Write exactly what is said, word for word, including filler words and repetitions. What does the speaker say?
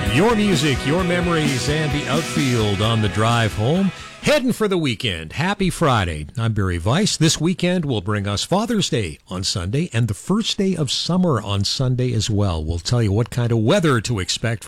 Your music, your memories, and the outfield on the drive home. Heading for the weekend. Happy Friday. I'm Barry Weiss. This weekend will bring us Father's Day on Sunday and the first day of summer on Sunday as well. We'll tell you what kind of weather to expect